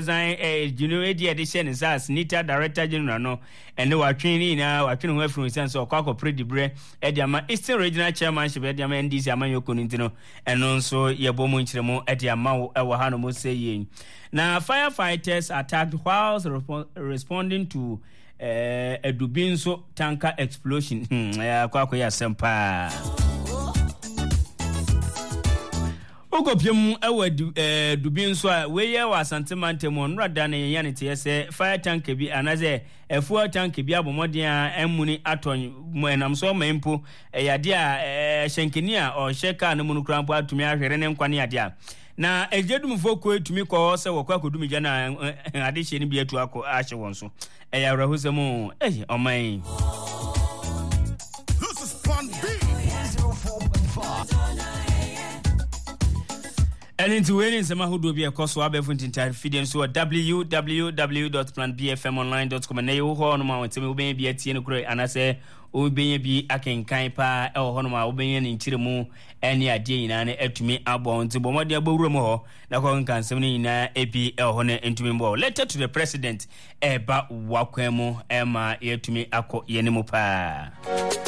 resign January edition is as Nita Director General no and they were training now watching away from sense or Kwako Predibre Ediama Eastern Regional Chairmanship Ediama NDC Amanyo Kunintino and also Yabomo Chiremo Ediama Ewahano Mosey. Now firefighters attacked whilst responding to a Dubinso tanker explosion. Kwako ya sempa. Ogopyem ewa Dubinso a weye wa Santimante mon rada na yane te se fire tank bi anaze fuel tank bi abomoden a emuni aton mo enam so mempo yade a shenkeni a o sheka na munu krampo atumi ahwere ne nkwane yade a na ejedumfo ko etumi ko se wokwa kodumi gya na ade hye ne bi atu akọ ahye won so eya rahusemu oman. This is Plan B 04.5. And into winning some who do be a cost of entire feeding so www.planbfmonline.com and you horn mount will be a teen great and I say will be a can kind pa or honoma will be in Chirimu any idea in an to me abon to Bomodia Burumo na can 79 AP Honor into me more letter to the president Eba Wakwemo Emma here to me Ako Yenimupa.